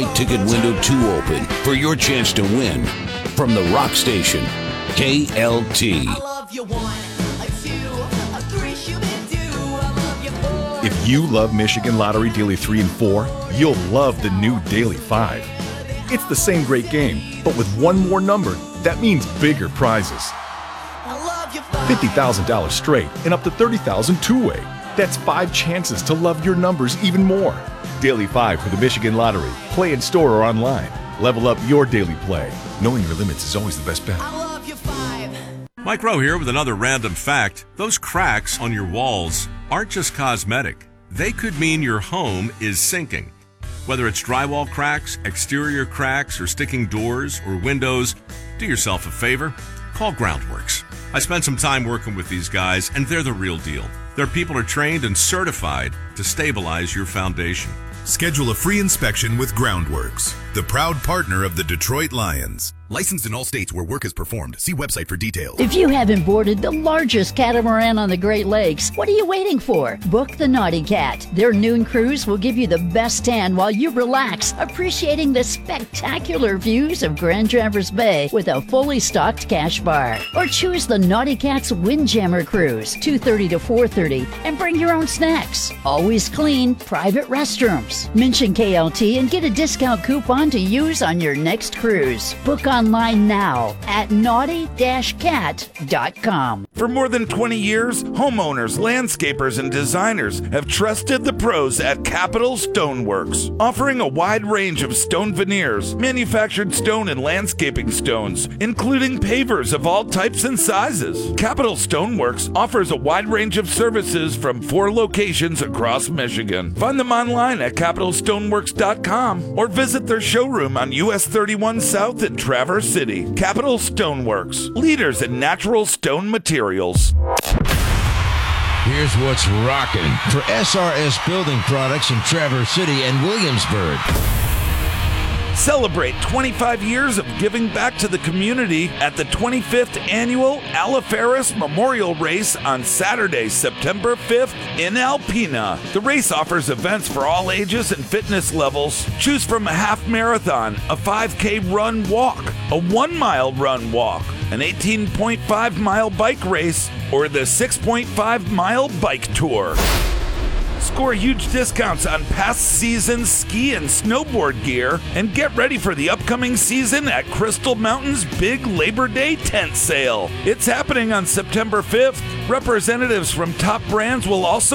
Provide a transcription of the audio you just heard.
Ticket window 2 open for your chance to win from the Rock Station, KLT. I love you 1, 2, 3, Shoo-Be-Doo. I love you 4. If you love Michigan Lottery Daily 3 and 4, you'll love the new Daily 5. It's the same great game, but with one more number, that means bigger prizes. I love you 5. $50,000 straight and up to $30,000 two-way. That's 5 chances to love your numbers even more. Daily 5 for the Michigan Lottery. Play in store or online. Level up your daily play. Knowing your limits is always the best bet. I love you 5. Mike Rowe here with another random fact. Those cracks on your walls aren't just cosmetic. They could mean your home is sinking. Whether it's drywall cracks, exterior cracks, or sticking doors or windows, do yourself a favor. Call Groundworks. I spent some time working with these guys, and they're the real deal. Their people are trained and certified to stabilize your foundation. Schedule a free inspection with Groundworks, the proud partner of the Detroit Lions. Licensed in all states where work is performed. See website for details. If you haven't boarded the largest catamaran on the Great Lakes, what are you waiting for? Book the Naughty Cat. Their noon cruise will give you the best tan while you relax, appreciating the spectacular views of Grand Traverse Bay with a fully stocked cash bar. Or choose the Naughty Cat's Windjammer Cruise, 2:30 to 4:30, and bring your own snacks. Always clean, private restrooms. Mention KLT and get a discount coupon to use on your next cruise. Book online now at naughty-cat.com. For more than 20 years, homeowners, landscapers, and designers have trusted the pros at Capital Stoneworks, offering a wide range of stone veneers, manufactured stone and landscaping stones, including pavers of all types and sizes. Capital Stoneworks offers a wide range of services from 4 locations across Michigan. Find them online at capitalstoneworks.com or visit their showroom on US 31 South in Traverse City. Capital Stoneworks, leaders in natural stone materials. Here's what's rocking for SRS Building Products in Traverse City and Williamsburg. Celebrate 25 years of giving back to the community at the 25th Annual Alaferis Memorial Race on Saturday, September 5th in Alpena. The race offers events for all ages and fitness levels. Choose from a half marathon, a 5K run walk, a 1 mile run walk, an 18.5 mile bike race, or the 6.5 mile bike tour. Score huge discounts on past season ski and snowboard gear and get ready for the upcoming season at Crystal Mountain's big Labor Day tent sale. It's happening on September 5th. Representatives from top brands will also